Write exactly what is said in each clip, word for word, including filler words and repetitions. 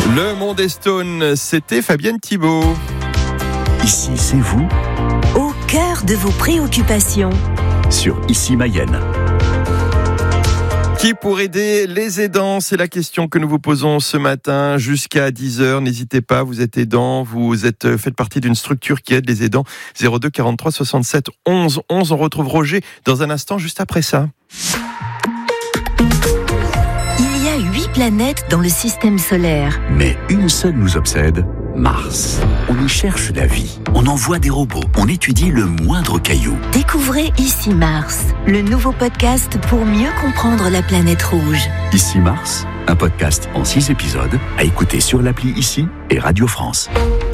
Le Monde des Stones, c'était Fabienne Thibault. Ici, c'est vous. Au cœur de vos préoccupations. Sur Ici Mayenne. Qui pour aider les aidants? C'est la question que nous vous posons ce matin jusqu'à dix heures. N'hésitez pas, vous êtes aidant, vous êtes, faites partie d'une structure qui aide les aidants. zéro deux quarante-trois soixante-sept onze onze. On retrouve Roger dans un instant, juste après ça. Il y a huit planètes dans le système solaire. Mais une seule nous obsède, Mars. On y cherche la vie, on envoie des robots, on étudie le moindre caillou. Découvrez Ici Mars, le nouveau podcast pour mieux comprendre la planète rouge. Ici Mars, un podcast en six épisodes à écouter sur l'appli Ici et Radio France.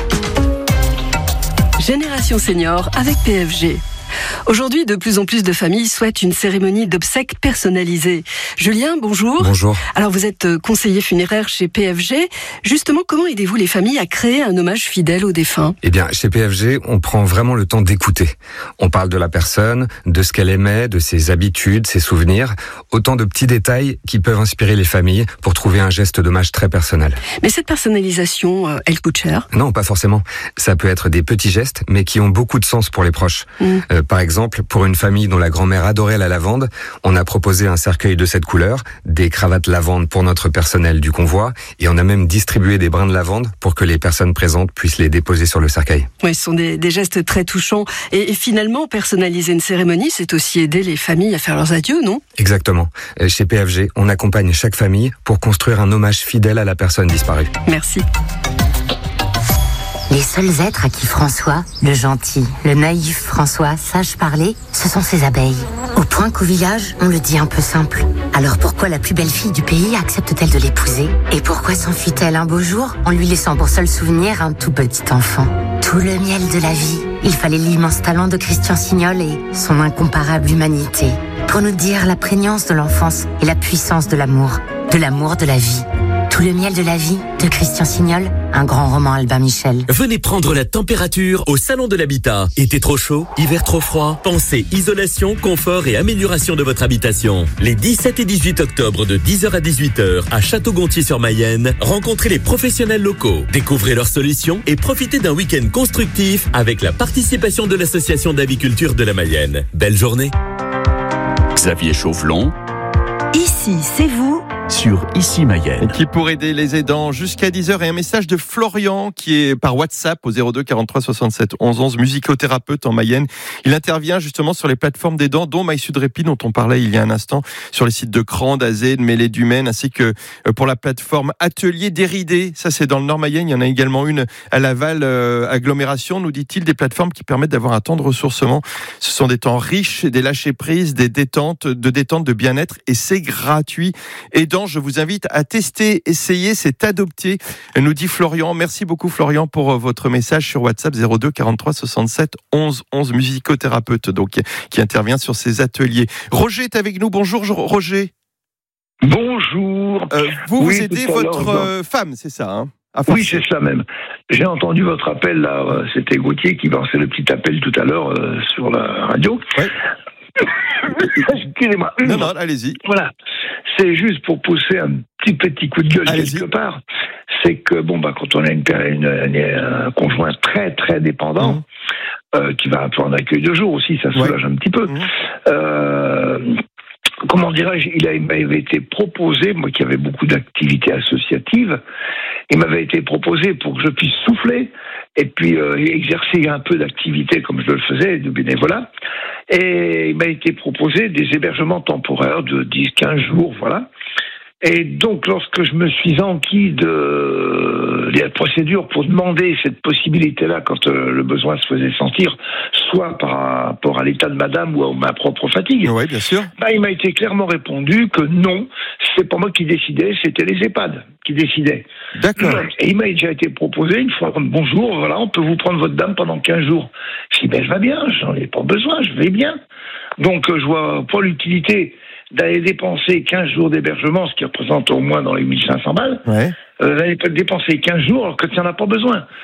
Génération Senior avec P F G. Aujourd'hui, de plus en plus de familles souhaitent une cérémonie d'obsèques personnalisée. Julien, bonjour. Bonjour. Alors, vous êtes conseiller funéraire chez P F G. Justement, comment aidez-vous les familles à créer un hommage fidèle aux défunts ? Eh bien, chez P F G, on prend vraiment le temps d'écouter. On parle de la personne, de ce qu'elle aimait, de ses habitudes, ses souvenirs. Autant de petits détails qui peuvent inspirer les familles pour trouver un geste d'hommage très personnel. Mais cette personnalisation, euh, elle coûte cher ? Non, pas forcément. Ça peut être des petits gestes, mais qui ont beaucoup de sens pour les proches. Mmh. Euh, Par exemple, pour une famille dont la grand-mère adorait la lavande, on a proposé un cercueil de cette couleur, des cravates lavande pour notre personnel du convoi, et on a même distribué des brins de lavande pour que les personnes présentes puissent les déposer sur le cercueil. Oui, ce sont des, des gestes très touchants. Et, et finalement, personnaliser une cérémonie, c'est aussi aider les familles à faire leurs adieux, non ? Exactement. Chez P F G, on accompagne chaque famille pour construire un hommage fidèle à la personne disparue. Merci. Les seuls êtres à qui François, le gentil, le naïf François, sache parler, ce sont ses abeilles. Au point qu'au village, on le dit un peu simple. Alors pourquoi la plus belle fille du pays accepte-t-elle de l'épouser ? Et pourquoi s'enfuit-elle un beau jour en lui laissant pour seul souvenir un tout petit enfant ? Tout le miel de la vie. Il fallait l'immense talent de Christian Signol et son incomparable humanité pour nous dire la prégnance de l'enfance et la puissance de l'amour, de l'amour de la vie. Tout le miel de la vie de Christian Signol, un grand roman Albin Michel. Venez prendre la température au Salon de l'Habitat. Été trop chaud, hiver trop froid. Pensez isolation, confort et amélioration de votre habitation. Les dix-sept et dix-huit octobre de dix heures à dix-huit heures à Château-Gontier-sur-Mayenne, rencontrez les professionnels locaux. Découvrez leurs solutions et profitez d'un week-end constructif avec la participation de l'Association d'aviculture de la Mayenne. Belle journée. Xavier Chauvelon. Ici, c'est vous. Sur Ici Mayenne. Qui pour aider les aidants jusqu'à dix heures, et un message de Florian qui est par WhatsApp au zéro deux quarante-trois soixante-sept onze onze, musicothérapeute en Mayenne. Il intervient justement sur les plateformes d'aidants, dont MySudRépit dont on parlait il y a un instant, sur les sites de Cran, d'Azé, de Mêlée du Maine, ainsi que pour la plateforme Atelier Déridé. Ça, c'est dans le Nord Mayenne. Il y en a également une à Laval, euh, agglomération, nous dit-il, des plateformes qui permettent d'avoir un temps de ressourcement. Ce sont des temps riches, des lâchers-prises, des détentes, de détente, de bien-être, et c'est gratuit. Aidants, je vous invite à tester, essayer, c'est adopter, nous dit Florian. Merci beaucoup Florian pour votre message sur WhatsApp zéro deux quarante-trois soixante-sept onze onze, musicothérapeute donc qui intervient sur ces ateliers. Roger est avec nous. Bonjour Roger. Bonjour. Euh, vous oui, vous aidez votre euh, femme, c'est ça hein Oui, c'est ça même. J'ai entendu votre appel là, c'était Gauthier qui lançait le petit appel tout à l'heure euh, sur la radio. Ouais. Excusez-moi. Non, non, allez-y. Voilà. C'est juste pour pousser un petit petit coup de gueule allez-y. quelque part. C'est que, bon, bah, quand on a une, une, une, un conjoint très, très dépendant, mmh. euh, qui va un peu en accueil de jour aussi, ça soulage ouais. un petit peu. Mmh. Euh, comment dirais-je, il, a, il m'avait été proposé, moi qui avais beaucoup d'activités associatives, il m'avait été proposé pour que je puisse souffler et puis euh, exercer un peu d'activité comme je le faisais, de bénévolat. Et il m'a été proposé des hébergements temporaires de dix à quinze jours, voilà. Et donc, lorsque je me suis enquis de la procédure pour demander cette possibilité-là quand euh, le besoin se faisait sentir, soit par rapport à l'état de madame ou à ma propre fatigue, oui, bien sûr. Bah, il m'a été clairement répondu que non, c'est pas moi qui décidais, c'était les EHPAD qui décidaient. D'accord. Et il m'a déjà été proposé une fois, bonjour, voilà, on peut vous prendre votre dame pendant quinze jours. Je dis, ben, je vais bien, j'en ai pas besoin, je vais bien. Donc, euh, je vois pas l'utilité d'aller dépenser quinze jours d'hébergement, ce qui représente au moins dans les mille cinq cents balles, ouais. euh, d'aller dépenser quinze jours alors que tu n'en as pas besoin.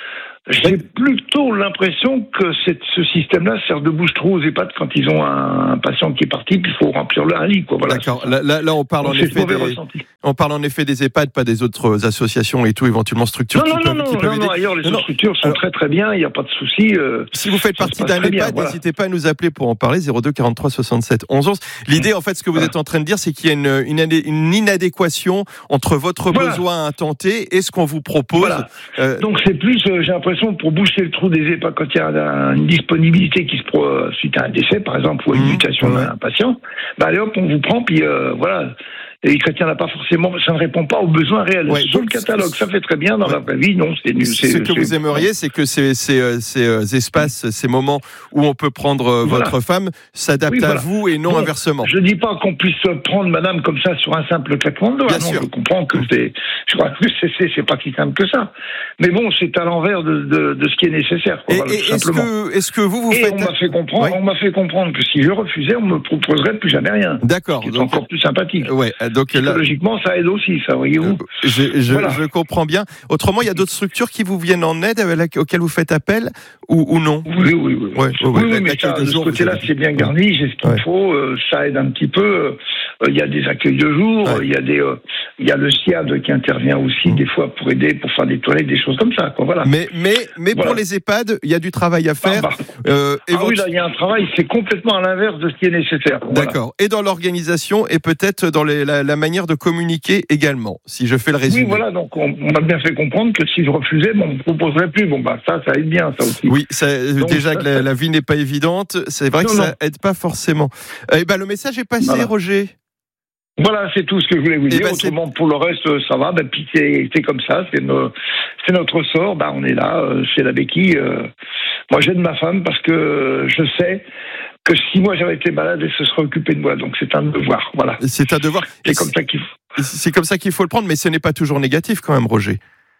J'ai plutôt l'impression que cette, ce système-là sert de bouche-trou aux EHPAD quand ils ont un, un patient qui est parti, puis il faut remplir le, un lit, quoi. Voilà. D'accord. Là, là, là, on parle Donc, en effet des, on parle en effet des EHPAD, pas des autres associations et tout, éventuellement structures. Non, qui non, peuvent, non, qui non, peuvent non, aider. non, ailleurs, les non, autres non. structures sont Alors, très très bien, il n'y a pas de souci. Euh, si vous faites partie d'un EHPAD, bien, voilà. N'hésitez pas à nous appeler pour en parler, zéro deux quarante-trois soixante-sept onze onze. L'idée, en fait, ce que vous voilà. êtes en train de dire, c'est qu'il y a une, une, une inadéquation entre votre voilà. besoin à tenter et ce qu'on vous propose. Voilà. Euh, Donc c'est plus, euh, j'ai l'impression, pour boucher le trou des EHPAD quand il y a un, une disponibilité qui se pro, euh, suite à un décès, par exemple, ou à une mmh, mutation ouais. d'un patient, bah allez hop, on vous prend, puis euh, voilà. Et les chrétiens n'a pas forcément, ça ne répond pas aux besoins réels. Ouais, Sur le catalogue, ça fait très bien, dans ouais. la vraie vie, non, c'est nul. Ce que c'est, vous aimeriez, c'est que ces, ces, ces espaces, ces moments où on peut prendre voilà. votre femme, s'adaptent oui, voilà. à vous et non bon, inversement. Je ne dis pas qu'on puisse prendre madame comme ça sur un simple claquement de doigts. Non, sûr. Je comprends que c'est, je crois que c'est, c'est, c'est pas si simple que ça. Mais bon, c'est à l'envers de, de, de ce qui est nécessaire. Quoi, et, voilà, et est-ce que, est-ce que vous vous et faites... on m'a fait comprendre, ouais. on m'a fait comprendre que si je refusais, on me proposerait plus jamais rien. D'accord. C'est encore plus sympathique. Ouais. Donc là, logiquement, ça aide aussi, ça, voyez-vous. Je, je, voilà. je comprends bien. Autrement, il y a d'autres structures qui vous viennent en aide, auxquelles vous faites appel, ou, ou non? Oui, oui, oui. Ouais, oui, oui, oui, oui mais ça, de ce côté-là, c'est bien garni, j'ai ce qu'il ouais. faut, euh, ça aide un petit peu. Il euh, y a des accueils de jour, il ouais. y a des, il euh, y a le SIAD qui intervient aussi, mmh. des fois, pour aider, pour faire des toilettes, des choses comme ça, quoi, voilà. Mais, mais, mais voilà. Pour les EHPAD, il y a du travail à faire. Ah, bah. euh, ah votre... oui, là, il y a un travail, c'est complètement à l'inverse de ce qui est nécessaire. Voilà. D'accord. Et dans l'organisation, et peut-être dans les, la, la manière de communiquer également, si je fais le résumé. Oui, voilà, donc on, on m'a bien fait comprendre que si je refusais, bon, on me proposerait plus. Bon, bah, ça, ça aide bien, ça aussi. Oui, ça, donc, déjà ça, que la, la vie n'est pas évidente, c'est vrai non, que ça non. aide pas forcément. Eh ben, le message est passé, voilà. Roger. Voilà, c'est tout ce que je voulais vous dire. Ben, Autrement, c'est... pour le reste, ça va. Ben, puis c'est, c'est comme ça, c'est, no, c'est notre sort. Ben, on est là, euh, c'est la béquille. Euh, moi, j'aide ma femme parce que je sais que si moi j'avais été malade, elle se serait occupée de moi. Donc c'est un devoir. Voilà. C'est un devoir. C'est comme ça qu'il faut. C'est comme ça qu'il faut le prendre, mais ce n'est pas toujours négatif quand même, Roger.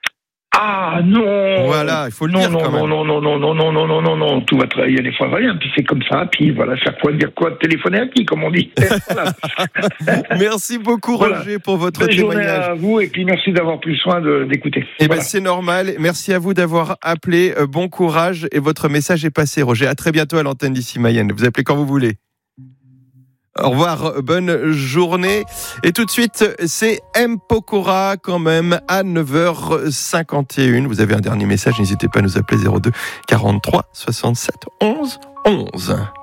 Ah non. Voilà, il faut le non, dire non, quand non, même. Non, non, non, non, non, non, non, non, non, tout va très, il y a des fois rien, puis c'est comme ça, puis voilà, faire quoi, dire quoi, téléphoner à qui, comme on dit. Voilà. Merci beaucoup, Roger, voilà. pour votre Bonne témoignage. Journée à vous, et puis merci d'avoir pris soin de, d'écouter. Eh voilà. ben, c'est normal. Merci à vous d'avoir appelé. Bon courage, et votre message est passé, Roger. À très bientôt à l'antenne d'ici Mayenne. Vous appelez quand vous voulez. Au revoir, bonne journée. Et tout de suite, c'est M. Pokora quand même à neuf heures cinquante et un. Vous avez un dernier message, n'hésitez pas à nous appeler zéro deux quarante-trois soixante-sept onze onze.